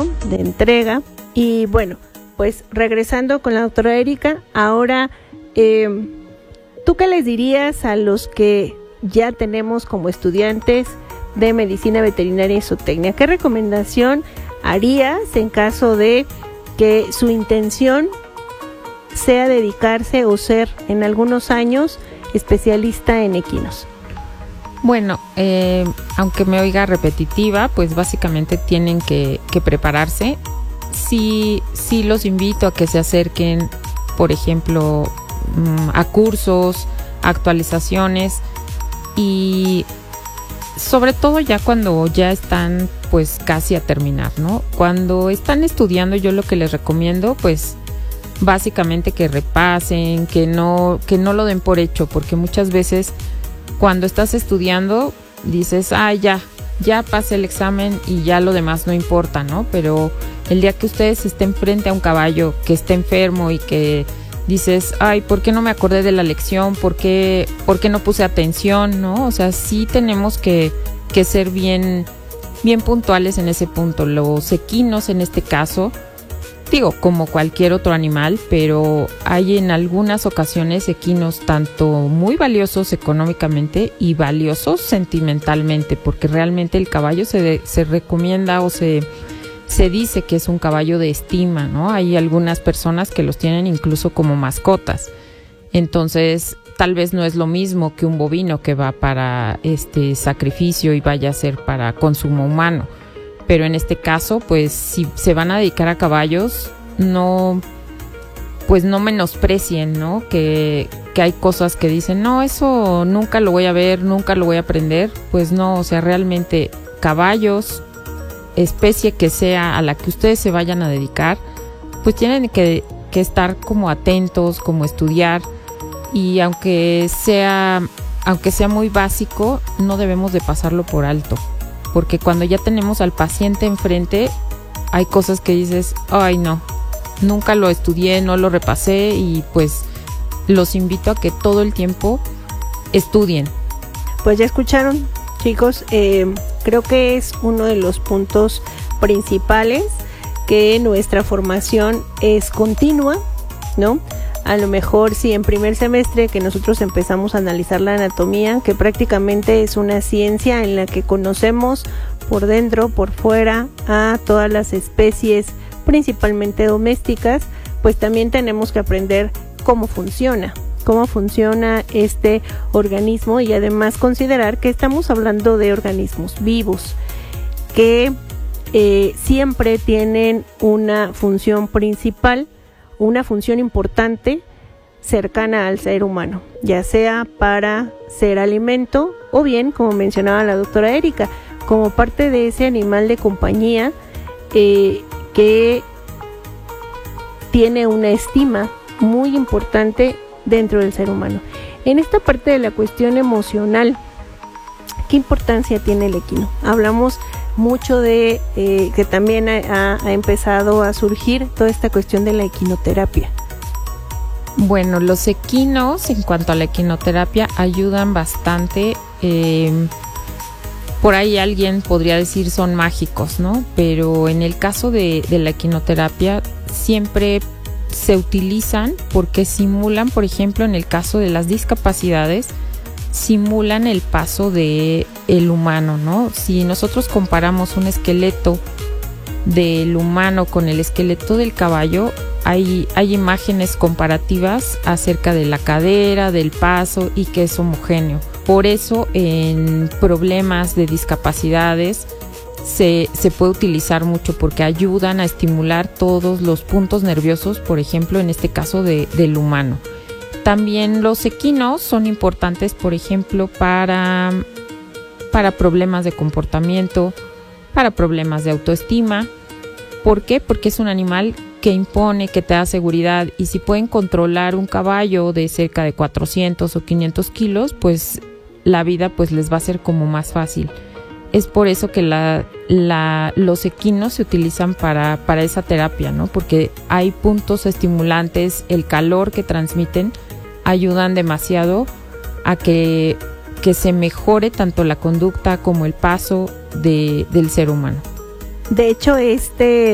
¿no? De entrega. Y bueno, pues regresando con la doctora Erika, ahora, ¿tú qué les dirías a los que ya tenemos como estudiantes de medicina veterinaria y zootecnia? ¿Qué recomendación harías en caso de que su intención sea dedicarse o ser en algunos años especialista en equinos? Bueno, aunque me oiga repetitiva, pues básicamente tienen que prepararse. Sí los invito a que se acerquen, por ejemplo, a cursos, actualizaciones, y sobre todo ya cuando ya están pues casi a terminar, ¿no? Cuando están estudiando, yo lo que les recomiendo, pues básicamente que repasen, que no lo den por hecho, porque muchas veces cuando estás estudiando dices, ya pasé el examen y ya lo demás no importa, ¿no? Pero el día que ustedes estén frente a un caballo que esté enfermo y que dices, ¿por qué no me acordé de la lección? ¿Por qué no puse atención? ¿No? O sea, sí tenemos que ser bien puntuales en ese punto. Los equinos en este caso, digo, como cualquier otro animal, pero hay en algunas ocasiones equinos tanto muy valiosos económicamente y valiosos sentimentalmente, porque realmente el caballo se recomienda o se dice que es un caballo de estima, ¿no? Hay algunas personas que los tienen incluso como mascotas. Entonces, tal vez no es lo mismo que un bovino que va para sacrificio y vaya a ser para consumo humano. Pero en este caso, pues si se van a dedicar a caballos, no menosprecien, ¿no? Que hay cosas que dicen, no, eso nunca lo voy a ver, nunca lo voy a aprender. Pues no, o sea, realmente caballos, especie que sea a la que ustedes se vayan a dedicar, pues tienen que estar como atentos, como estudiar, y aunque sea muy básico, no debemos de pasarlo por alto, porque cuando ya tenemos al paciente enfrente, hay cosas que dices, no, nunca lo estudié, no lo repasé, y pues los invito a que todo el tiempo estudien. Pues ya escucharon, chicos, creo que es uno de los puntos principales, que nuestra formación es continua, ¿no? A lo mejor si en primer semestre que nosotros empezamos a analizar la anatomía, que prácticamente es una ciencia en la que conocemos por dentro, por fuera, a todas las especies, principalmente domésticas, pues también tenemos que aprender cómo funciona este organismo, y además considerar que estamos hablando de organismos vivos que siempre tienen una función principal, una función importante cercana al ser humano, ya sea para ser alimento o bien, como mencionaba la doctora Erika, como parte de ese animal de compañía que tiene una estima muy importante dentro del ser humano. En esta parte de la cuestión emocional, ¿qué importancia tiene el equino? Hablamos mucho de que también ha empezado a surgir toda esta cuestión de la equinoterapia. Bueno, los equinos, en cuanto a la equinoterapia, ayudan bastante. Por ahí alguien podría decir son mágicos, ¿no? Pero en el caso de la equinoterapia siempre se utilizan porque simulan, por ejemplo, en el caso de las discapacidades, simulan el paso de el humano, ¿no? Si nosotros comparamos un esqueleto del humano con el esqueleto del caballo, hay imágenes comparativas acerca de la cadera, del paso, y que es homogéneo. Por eso en problemas de discapacidades se puede utilizar mucho, porque ayudan a estimular todos los puntos nerviosos, por ejemplo, en este caso del humano. También los equinos son importantes, por ejemplo, para problemas de comportamiento, para problemas de autoestima. ¿Por qué? Porque es un animal que impone, que te da seguridad, y si pueden controlar un caballo de cerca de 400 o 500 kilos, pues la vida pues les va a ser como más fácil. Es por eso que los equinos se utilizan para esa terapia, ¿no? Porque hay puntos estimulantes, el calor que transmiten ayudan demasiado a que se mejore tanto la conducta como el paso del ser humano. De hecho,